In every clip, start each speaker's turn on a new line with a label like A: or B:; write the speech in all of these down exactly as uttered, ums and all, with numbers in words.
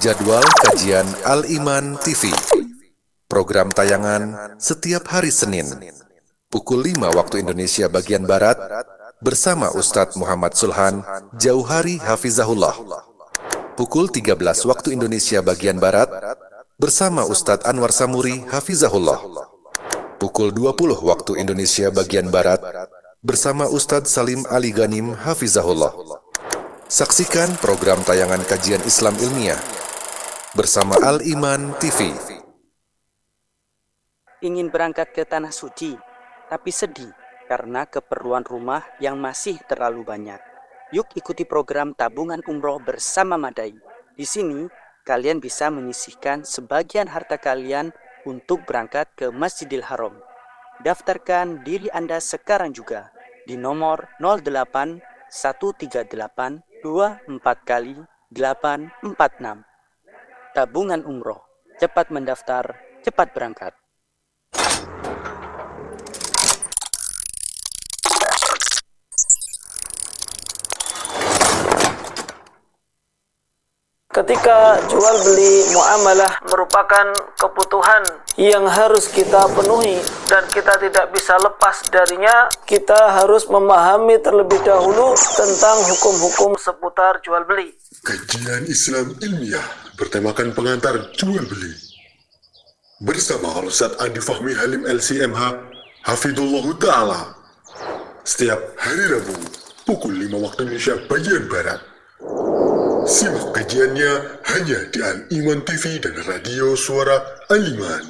A: Jadwal kajian Al-Iman T V. Program tayangan setiap hari Senin pukul lima waktu Indonesia bagian Barat bersama Ustadz Muhammad Sulhan Jauhari Hafizahullah. Pukul tiga belas waktu Indonesia bagian Barat bersama Ustadz Anwar Samuri Hafizahullah. Pukul dua puluh waktu Indonesia bagian Barat bersama Ustadz Salim Ali Ghanim Hafizahullah. Saksikan program tayangan kajian Islam ilmiah bersama Al-Iman T V.
B: Ingin berangkat ke Tanah Suci, tapi sedih karena keperluan rumah yang masih terlalu banyak. Yuk ikuti program tabungan umroh bersama Madai. Di sini, kalian bisa menyisihkan sebagian harta kalian untuk berangkat ke Masjidil Haram. Daftarkan diri Anda sekarang juga di nomor nol delapan satu tiga delapan dua empat kali delapan empat enam. Tabungan umroh, cepat mendaftar, cepat berangkat.
C: Ketika jual beli muamalah merupakan kebutuhan yang harus kita penuhi dan kita tidak bisa lepas darinya, kita harus memahami terlebih dahulu tentang hukum-hukum seputar jual beli.
D: Kajian Islam ilmiah bertemakan pengantar jual beli bersama Ustadz Andi Fahmi Halim L C M H Hafidhullah Ta'ala setiap hari Rabu pukul lima waktu Indonesia bagian Barat. Simak kajiannya hanya di Al-Iman T V dan Radio Suara Al-Iman.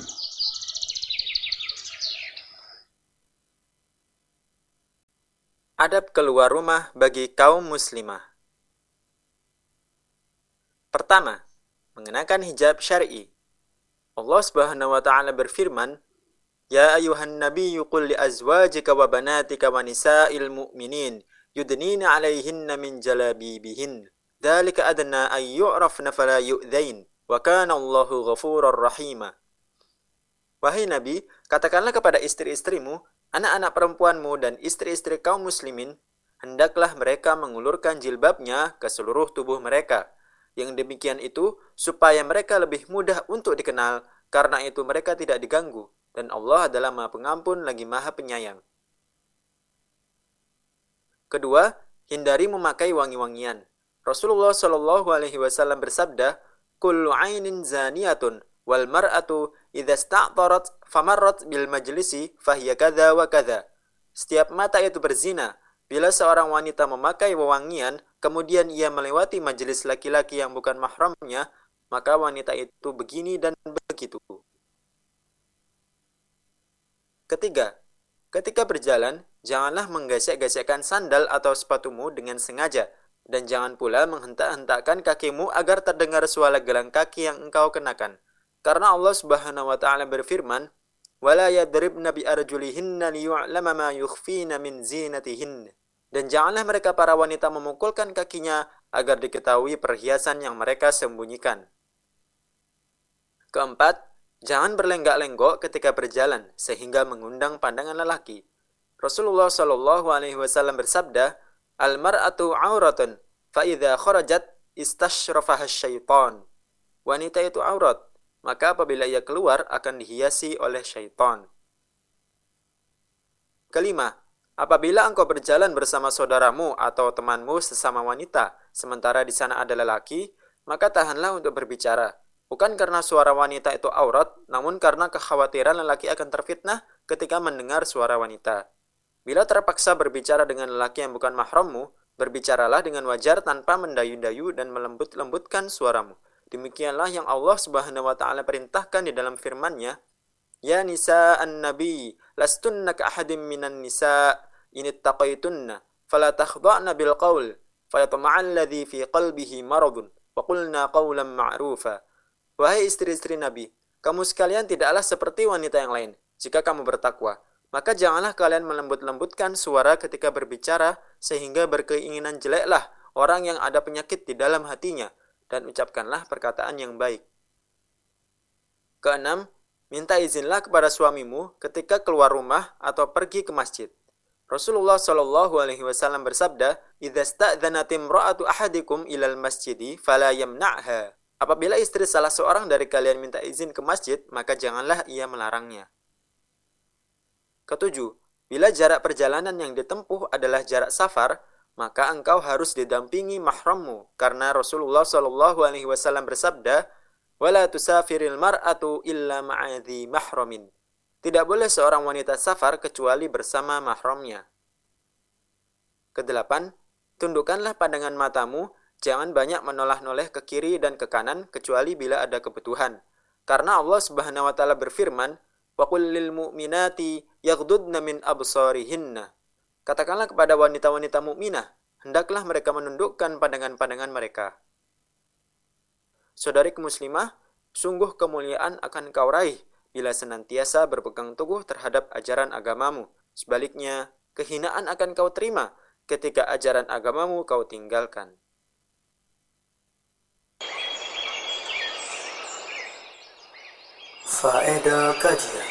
E: Adab keluar rumah bagi kaum muslimah. Pertama, mengenakan hijab syar'i. Allah Subhanahu wa taala berfirman, "Ya ayuhan nabiyyu qul li azwajika wa banatika wa nisa'il mu'minin yudnina 'alaihinna min jalabibihin. Dzalika adna ay yu'rafna fala yu'dzain wa kana Allahu ghafurar rahima." Wahai Nabi, katakanlah kepada istri-istrimu, anak-anak perempuanmu dan istri-istri kaum muslimin, hendaklah mereka mengulurkan jilbabnya ke seluruh tubuh mereka. Yang demikian itu supaya mereka lebih mudah untuk dikenal, karena itu mereka tidak diganggu, dan Allah adalah Maha Pengampun lagi Maha Penyayang. Kedua, hindari memakai wangi-wangian. Rasulullah Shallallahu Alaihi Wasallam bersabda, "Kullu ainin zaniyatun wal mar'atu idza sta'tarat famarrat bil majlisi fahiya kadza wa kadza." Setiap mata itu berzina. Bila seorang wanita memakai wewangian, kemudian ia melewati majelis laki-laki yang bukan mahramnya, maka wanita itu begini dan begitu. Ketiga, ketika berjalan, janganlah menggesek-gesekkan sandal atau sepatumu dengan sengaja, dan jangan pula menghentak-hentakkan kakimu agar terdengar suara gelang kaki yang engkau kenakan. Karena Allah Subhanahu wa taala berfirman, "Wala yadribna bi arjulihinna liyu'lama ma yukhfina min zinatihin." Dan janganlah mereka para wanita memukulkan kakinya agar diketahui perhiasan yang mereka sembunyikan. Keempat, jangan berlenggak-lenggok ketika berjalan sehingga mengundang pandangan lelaki. Rasulullah Shallallahu Alaihi Wasallam bersabda, "Al-mar'atu 'auratun, fa idza kharajat istashrafaha syaitan." Wanita itu aurat, maka apabila ia keluar akan dihiasi oleh syaitan. Kelima, apabila engkau berjalan bersama saudaramu atau temanmu sesama wanita, sementara di sana ada lelaki, maka tahanlah untuk berbicara. Bukan karena suara wanita itu aurat, namun karena kekhawatiran lelaki akan terfitnah ketika mendengar suara wanita. Bila terpaksa berbicara dengan lelaki yang bukan mahrammu, berbicaralah dengan wajar tanpa mendayu-dayu dan melembut-lembutkan suaramu. Demikianlah yang Allah Subhanahu wa taala perintahkan di dalam firman-Nya, "Ya nisa'an nabi, lastunna ka ahadim minan nisa' in ittaqaytunna, fala takhda'na bil qaul, fayatma'al ladzi fi qalbihi maradun, wa qulna qawlan ma'rufa." Wahai istri-istri Nabi, kamu sekalian tidaklah seperti wanita yang lain. Jika kamu bertakwa, maka janganlah kalian melembut-lembutkan suara ketika berbicara, sehingga berkeinginan jeleklah orang yang ada penyakit di dalam hatinya, dan ucapkanlah perkataan yang baik. Keenam, minta izinlah kepada suamimu ketika keluar rumah atau pergi ke masjid. Rasulullah Shallallahu Alaihi Wasallam bersabda, "Idza sta'dzanat imra'atu ahadikum ilal masjidi fala yamna'ha." Apabila istri salah seorang dari kalian minta izin ke masjid, maka janganlah ia melarangnya. Ketujuh, bila jarak perjalanan yang ditempuh adalah jarak safar, maka engkau harus didampingi mahrammu, karena Rasulullah shallallahu alaihi wasallam bersabda, "Wala tusafiril mar'atu illa ma'adhi mahramin." Tidak boleh seorang wanita safar kecuali bersama mahramnya. Kedelapan, tundukkanlah pandangan matamu, jangan banyak menoleh-noleh ke kiri dan ke kanan kecuali bila ada kebutuhan. Karena Allah Subhanahu wa taala berfirman, "Wa qul lil mu'minati yaghdudna min absarihinna." Katakanlah kepada wanita-wanita mukminah, hendaklah mereka menundukkan pandangan-pandangan mereka. Saudariku muslimah, sungguh kemuliaan akan kau raih bila senantiasa berpegang teguh terhadap ajaran agamamu. Sebaliknya, kehinaan akan kau terima ketika ajaran agamamu kau tinggalkan.
C: Faedah kajian.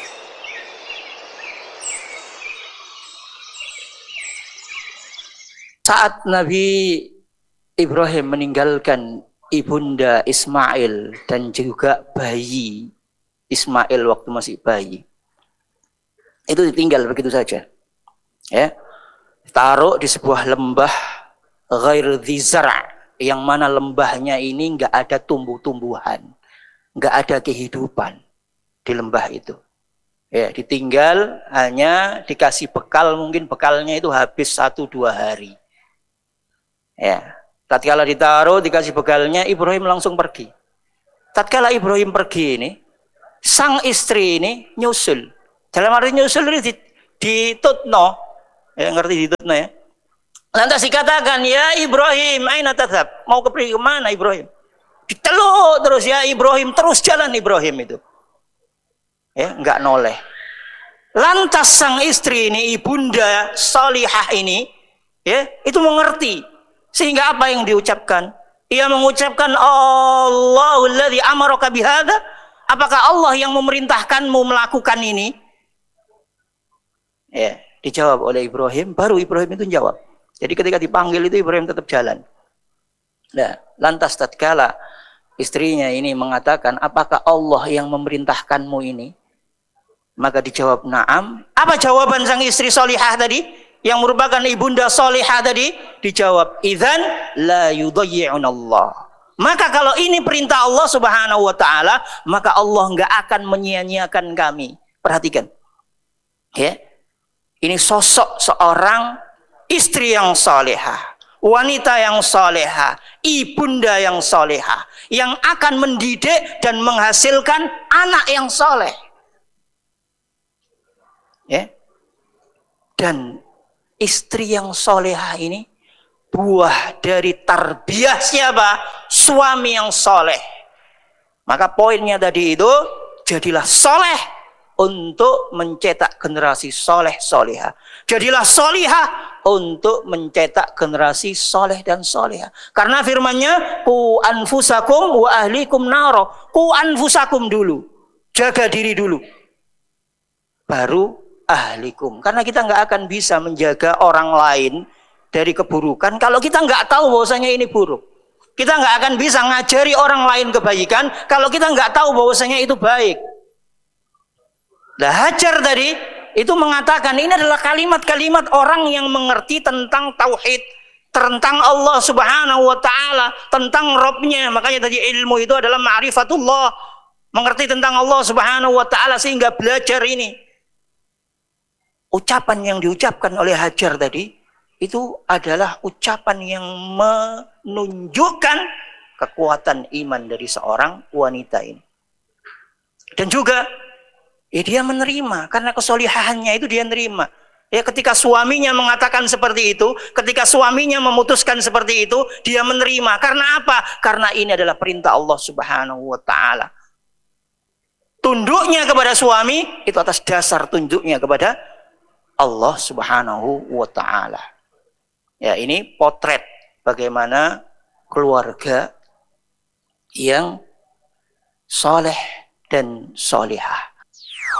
B: Saat Nabi Ibrahim meninggalkan ibunda Ismail dan juga bayi Ismail waktu masih bayi, itu ditinggal begitu saja, ya, taruh di sebuah lembah ghair dzi zar', yang mana lembahnya ini nggak ada tumbuh-tumbuhan, nggak ada kehidupan di lembah itu. Ya, ditinggal, hanya dikasih bekal, mungkin bekalnya itu habis satu dua hari. Ya, tatkala ditaruh, dikasih bekalnya, Ibrahim langsung pergi. Tatkala Ibrahim pergi ini, sang istri ini nyusul. Dalam arti nyusul ini ditutno, ya, ngerti ditutno ya. Lantas dikatakan, ya Ibrahim, aina tadhab? Mau pergi kemana Ibrahim? Diteluk terus, ya Ibrahim, terus jalan Ibrahim itu. Ya, enggak noleh. Lantas sang istri ini, ibunda salihah ini, ya, itu mengerti. Sehingga apa yang diucapkan? Ia mengucapkan, Allahul ladzi amaraka bihadza? Apakah Allah yang memerintahkanmu melakukan ini? Ya, dijawab oleh Ibrahim, baru Ibrahim itu jawab. Jadi ketika dipanggil itu Ibrahim tetap jalan. Nah, lantas tatkala istrinya ini mengatakan, apakah Allah yang memerintahkanmu ini? Maka dijawab, na'am. Apa jawaban sang istri solihah tadi? Yang merupakan ibunda solihah tadi? Dijawab, idzan la yudayyi'un Allah. Maka kalau ini perintah Allah Subhanahu wa taala, maka Allah enggak akan menyia-nyiakan kami. Perhatikan. Ya. Ini sosok seorang istri yang solehah, wanita yang solehah, ibunda yang solehah, yang akan mendidik dan menghasilkan anak yang soleh. Ya. Dan istri yang solehah ini buah dari tarbiyah siapa? Suami yang soleh. Maka poinnya tadi itu, jadilah soleh untuk mencetak generasi soleh soleha. Jadilah solihah untuk mencetak generasi soleh dan soleha. Karena firmannya, ku anfusakum wa ahlikum naro. Ku anfusakum dulu, jaga diri dulu, baru ahlikum. Karena kita nggak akan bisa menjaga orang lain dari keburukan kalau kita nggak tahu bahwasanya ini buruk. Kita nggak akan bisa ngajari orang lain kebaikan kalau kita nggak tahu bahwasanya itu baik. Nah, Hajar tadi itu mengatakan ini adalah kalimat-kalimat orang yang mengerti tentang tauhid, tentang Allah Subhanahu wa taala, tentang Rabb-nya. Makanya tadi ilmu itu adalah ma'rifatullah, mengerti tentang Allah Subhanahu wa taala sehingga belajar ini. Ucapan yang diucapkan oleh Hajar tadi itu adalah ucapan yang menunjukkan kekuatan iman dari seorang wanita ini. Dan juga ya dia menerima, karena kesolihahannya itu dia menerima. Ya, ketika suaminya mengatakan seperti itu, ketika suaminya memutuskan seperti itu, dia menerima. Karena apa? Karena ini adalah perintah Allah Subhanahu wa taala. Tunduknya kepada suami itu atas dasar tunduknya kepada Allah Subhanahu wa taala. Ya, ini potret bagaimana keluarga yang soleh dan solihah.